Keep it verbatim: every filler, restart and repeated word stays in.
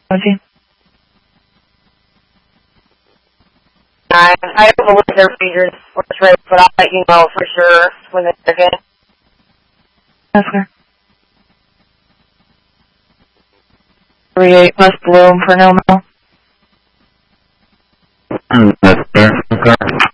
Emoji. I, I don't know what their features or traits, but I'll let you know for sure when they're good. Okay. Three eight plus bloom for no mo. That's fair. Okay.